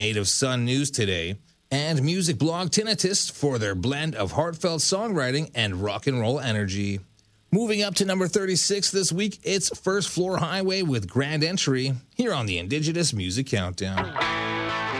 Native Sun News Today, and music blog Tinnitus for their blend of heartfelt songwriting and rock and roll energy. Moving up to number 36 this week, it's First Floor Highway with Grand Entry here on the Indigenous Music Countdown.